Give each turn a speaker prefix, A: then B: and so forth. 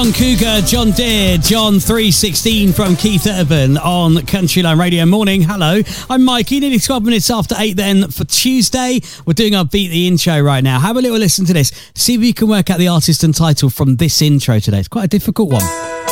A: John Cougar, John Deere, John 316 from Keith Urban on Countryline Radio. Morning, hello. I'm Mikey, nearly 12 minutes after 8 then for Tuesday. We're doing our Beat the Intro right now. Have a little listen to this. See if you can work out the artist and title from this intro today. It's quite a difficult one.